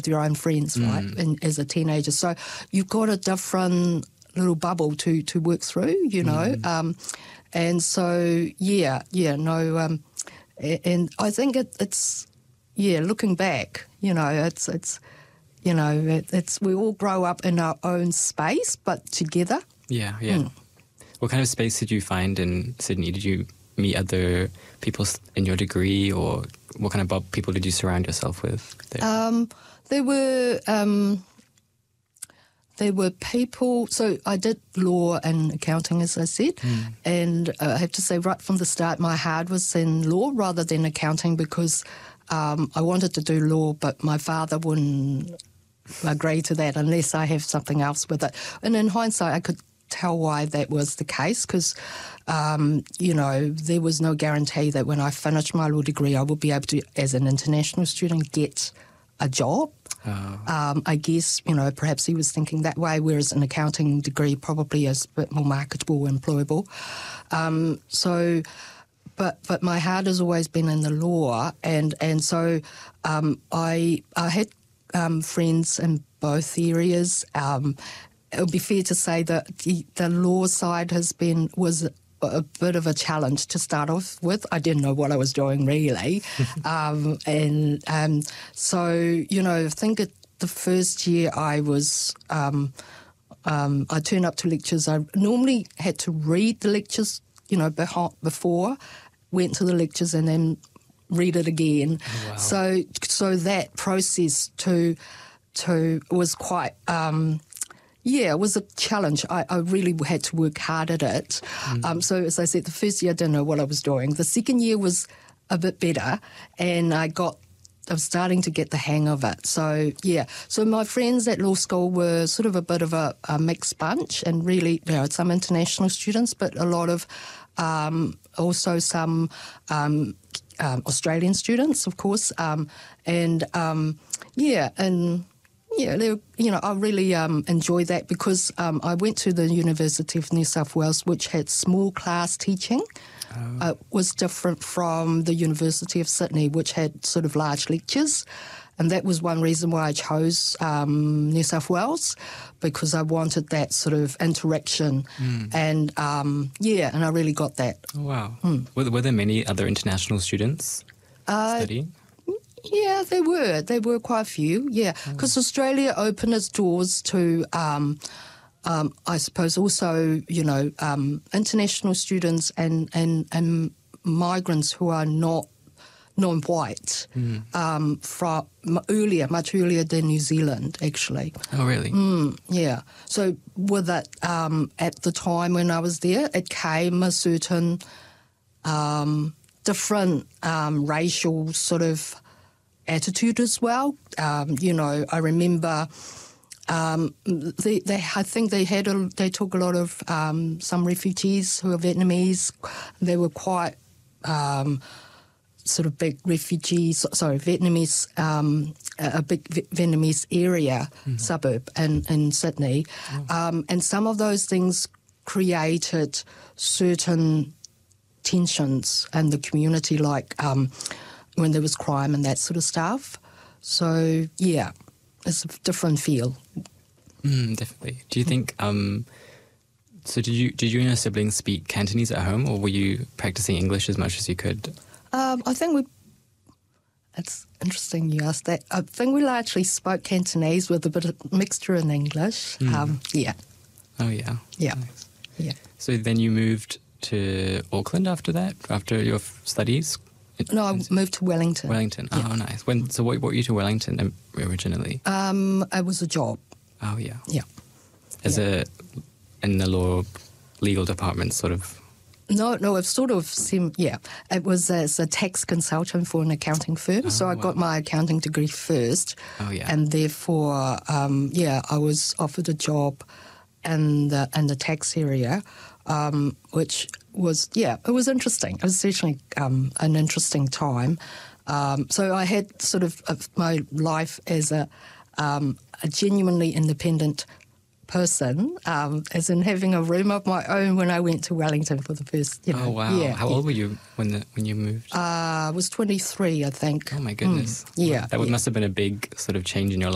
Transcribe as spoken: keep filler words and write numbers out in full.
with your own friends, Mm. right, and, as a teenager. So you've got a different little bubble to, to work through, you know. Mm. Um, and so, yeah, yeah, no, um, a- and I think it, it's, yeah, looking back, you know, it's, it's you know, it, it's we all grow up in our own space, but together. Yeah, yeah. Mm. What kind of space did you find in Sydney? Did you meet other people s- in your degree, or what kind of bu- people did you surround yourself with there? Um, there were um, there were people. So I did law and accounting, as I said, Mm. and uh, I have to say right from the start, my heart was in law rather than accounting because um, I wanted to do law, but my father wouldn't agree to that unless I have something else with it. And in hindsight, I could tell why that was the case because, um, you know, there was no guarantee that when I finished my law degree, I would be able to, as an international student, get a job. Oh. Um, I guess, you know, perhaps he was thinking that way, whereas an accounting degree probably is a bit more marketable, employable. Um, so, but but my heart has always been in the law, and and so um, I I had um, friends in both areas. Um, it would be fair to say that the, the law side has been was a, a bit of a challenge to start off with. I didn't know what I was doing really, um, and um, so you know I think it, the first year I was. Um, um, I turned up to lectures. I normally had to read the lectures, you know, beho- before, went to the lectures and then read it again. Oh, wow. So, so that process to to was quite, um, yeah, it was a challenge. I, I really had to work hard at it. Mm. Um, so, as I said, the first year I didn't know what I was doing. The second year was a bit better, and I got. I was starting to get the hang of it. So, yeah. So my friends at law school were sort of a bit of a, a mixed bunch and really, you know, some international students, but a lot of um, also some um, um, Australian students, of course. Um, and, um, yeah, and... Yeah, they were, you know, I really um, enjoyed that because um, I went to the University of New South Wales, which had small class teaching. Oh. Uh, was different from the University of Sydney, which had sort of large lectures. And that was one reason why I chose um, New South Wales, because I wanted that sort of interaction. Mm. And, um, yeah, and I really got that. Oh, wow. Mm. Were, were there many other international students Uh, studying? Yeah, there were. There were quite a few, yeah. Because Australia opened its doors to, um, um, I suppose, also, you know, um, international students and, and, and migrants who are not non-white Mm. um, from earlier, much earlier than New Zealand, actually. Oh, really? Mm, yeah. So with it, um, at the time when I was there, it came a certain um, different um, racial sort of attitude as well. Um, you know, I remember um, they, they, I think they had a, they took a lot of um, some refugees who are Vietnamese. They were quite um, sort of big refugees, sorry, Vietnamese, um, a big Vietnamese area mm-hmm. suburb in, in Sydney. Oh. Um, and some of those things created certain tensions in the community, like um, when there was crime and that sort of stuff. So, yeah, it's a different feel. Mm, definitely. Do you think, um, so did you did you and your siblings speak Cantonese at home, or were you practicing English as much as you could? Um, I think we, it's interesting you asked that. I think we largely spoke Cantonese with a bit of mixture in English. Mm. Um, yeah. Oh, yeah. Yeah. Nice. Yeah. So then you moved to Auckland after that, after your f- studies? No, I moved to Wellington. Wellington. Yeah. Oh, nice. When? So what brought you to Wellington um, originally? Um, it was a job. Oh, yeah. Yeah. As yeah. a, in the law, legal department sort of? No, no, it sort of seemed, yeah. It was as a tax consultant for an accounting firm. Oh, so I wow. got my accounting degree first. Oh, yeah. And therefore, um, yeah, I was offered a job in the, in the tax area, um, which was, yeah, it was interesting. It was certainly um, an interesting time. Um, so I had sort of uh, my life as a, um, a genuinely independent person, um, as in having a room of my own when I went to Wellington for the first, you know. Oh, wow. Yeah, How yeah. old were you when the, when you moved? Uh, I was twenty-three, I think. Oh, my goodness. Mm, yeah. Wow. That would, yeah. must have been a big sort of change in your